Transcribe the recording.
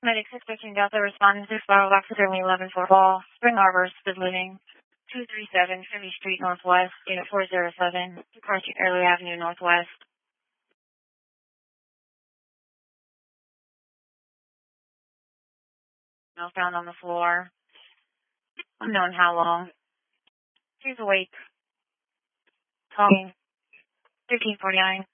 Medic 613 Delta responding to Spiral Box to 11 for Ball. Spring Arbor, Speed Living. 237 Philly Street Northwest, Unit 407, departing Early Avenue Northwest. No found on the floor. Unknown how long. She's awake. Talking. 1349.